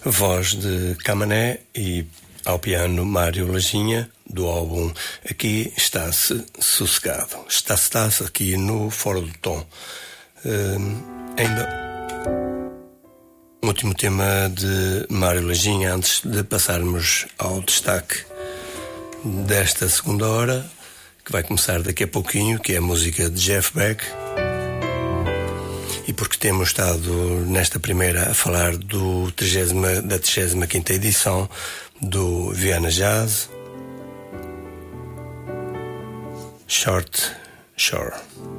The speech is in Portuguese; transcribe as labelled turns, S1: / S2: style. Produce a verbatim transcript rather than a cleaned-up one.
S1: voz de Camané e ao piano Mário Lajinha, do álbum Aqui Está-se Sossegado. Está-se aqui no Fora do Tom. Uh, ainda um último tema de Mário Lajinha antes de passarmos ao destaque desta segunda hora, que vai começar daqui a pouquinho, que é a música de Jeff Beck. E porque temos estado nesta primeira a falar do trigésima, da trigésima quinta edição do Viana Jazz, Short Shore.